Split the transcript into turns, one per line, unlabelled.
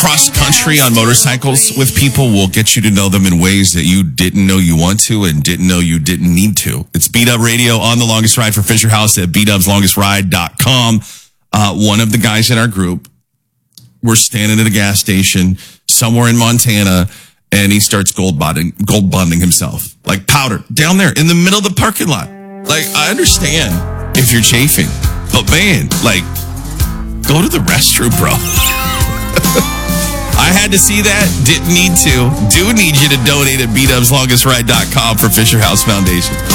cross country on motorcycles with people will get you to know them in ways that you didn't know you want to and didn't know you didn't need to. It's Beat Up Radio on The Longest Ride for Fisher House at beatupslongestride.com. One of the guys in our group, we're standing at a gas station somewhere in Montana, and he starts gold bonding himself. Like powder down there in the middle of the parking lot. Like, I understand if you're chafing, but man, like, go to the restroom, bro. I had to see that. Didn't need to. Do need you to donate at beatupslongestride.com for Fisher House Foundation.